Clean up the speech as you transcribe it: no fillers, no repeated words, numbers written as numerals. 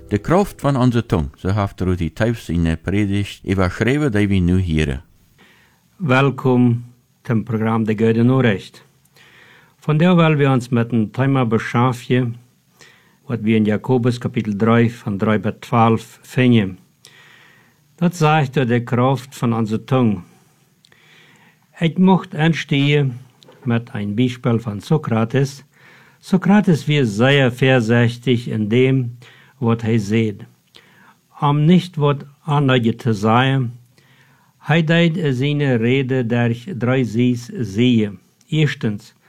De kracht van onze tong, zo heeft Rudy Tuifs in de predigt überschreven die we nu horen. Welkom zum Programm De Goede Nachricht. Von der wollen wir uns mit dem Thema beschäftigen, was wir in Jakobus Kapitel 3 von 3 bis 12 finden. Das sagt die Kraft von unserer Zunge. Ich möchte anstehen mit einem Beispiel von Sokrates. Sokrates war sehr vorsichtig in dem, was er sagt. Nicht was anderes zu sagen, er deed seine Rede durch drei Sies sehen. Erstens,